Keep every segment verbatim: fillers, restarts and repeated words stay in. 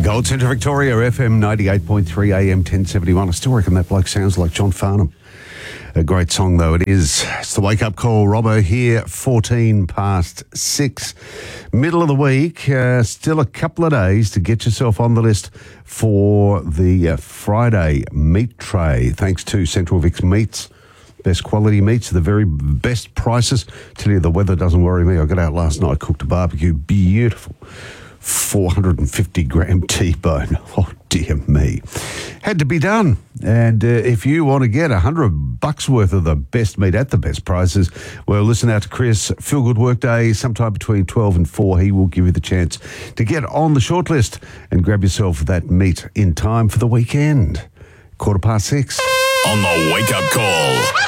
Gold Centre Victoria, F M ninety-eight point three, A M ten seventy-one. I still reckon that bloke sounds like John Farnham. A great song, though, it is. It's the Wake Up Call. Robbo here, fourteen past six. Middle of the week, uh, still a couple of days to get yourself on the list for the uh, Friday meat tray. Thanks to Central Vic's Meats. Best quality meats, the very best prices. Tell you, the weather doesn't worry me. I got out last night, cooked a barbecue. Beautiful. four hundred fifty gram T-bone. Oh, dear me. Had to be done. And uh, if you want to get one hundred bucks worth of the best meat at the best prices, well, listen out to Chris. Feel Good Workday, sometime between twelve and four. He will give you the chance to get on the shortlist and grab yourself that meat in time for the weekend. Quarter past six. On the Wake Up Call.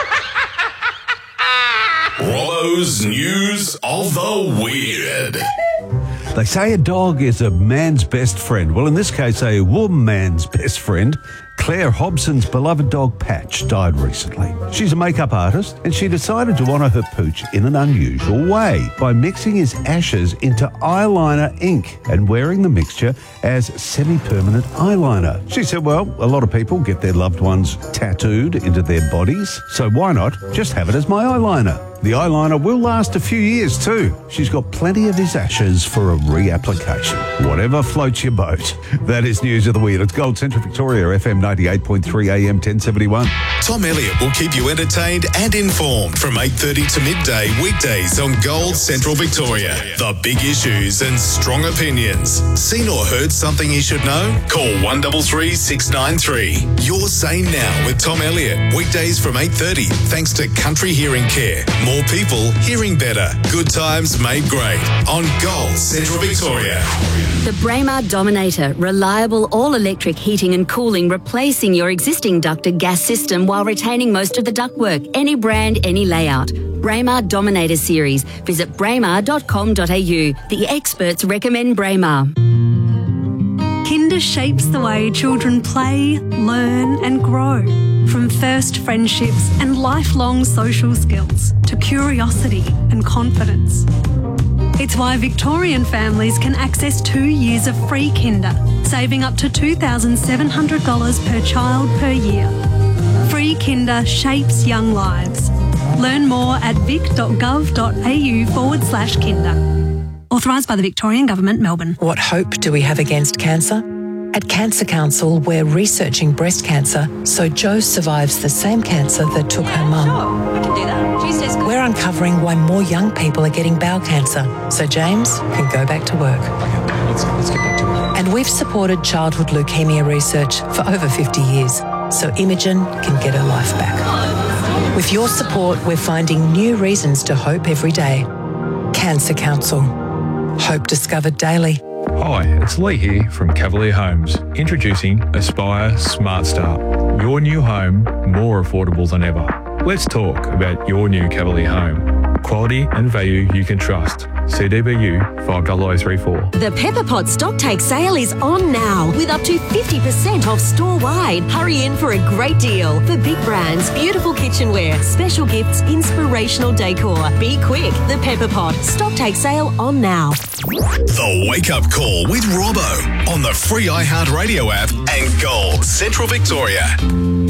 Robbo's News of the Weird. They say a dog is a man's best friend. Well, in this case, a woman's best friend. Claire Hobson's beloved dog Patch died recently. She's a makeup artist and she decided to honour her pooch in an unusual way by mixing his ashes into eyeliner ink and wearing the mixture as semi-permanent eyeliner. She said, well, a lot of people get their loved ones tattooed into their bodies, so why not just have it as my eyeliner? The eyeliner will last a few years too. She's got plenty of his ashes for a reapplication. Whatever floats your boat. That is News of the Weird. It's Gold Centre Victoria, F M ninety-eight point three, A M ten seventy-one. Tom Elliott will keep you entertained and informed from eight thirty to midday weekdays on Gold Central Victoria. The big issues and strong opinions. Seen or heard something you should know? Call one three three, six nine three. You're Sane Now with Tom Elliott. Weekdays from eight thirty thanks to Country Hearing Care. More people hearing better. Good times made great on Gold Central Victoria. The Braemar Dominator, reliable all-electric heating and cooling, replacing your existing ducted gas system while retaining most of the ductwork. Any brand, any layout. Braemar Dominator Series. Visit braemar dot com dot a u. The experts recommend Braemar. Kinder shapes the way children play, learn and grow. From first friendships and lifelong social skills to curiosity and confidence. It's why Victorian families can access two years of free Kinder, saving up to two thousand seven hundred dollars per child per year. Free Kinder shapes young lives. Learn more at vic.gov.au forward slash Kinder. Authorised by the Victorian Government, Melbourne. What hope do we have against cancer? At Cancer Council, we're researching breast cancer so Jo survives the same cancer that took her mum. Sure, we can do that. Tuesday's good. We're uncovering why more young people are getting bowel cancer so James can go back to work. Okay, let's, let's get back to work. And we've supported childhood leukemia research for over fifty years so Imogen can get her life back. With your support, we're finding new reasons to hope every day. Cancer Council. Hope discovered daily. Hi, it's Lee here from Cavalier Homes, introducing Aspire Smart Start. Your new home more affordable than ever. Let's talk about your new Cavalier home. Quality and value you can trust. C D B U five zero zero three four. The Pepper Pot stock take sale is on now with up to fifty percent off store-wide. Hurry in for a great deal. For big brands, beautiful kitchenware, special gifts, inspirational decor. Be quick. The Pepper Pot stock take sale on now. The Wake Up Call with Robbo on the free iHeartRadio app and Gold Central Victoria.